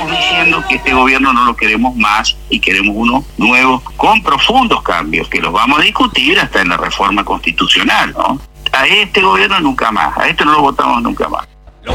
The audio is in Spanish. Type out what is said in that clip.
estamos diciendo que este gobierno no lo queremos más y queremos uno nuevo con profundos cambios, que los vamos a discutir hasta en la reforma constitucional, ¿no? A este gobierno nunca más, a este no lo votamos nunca más.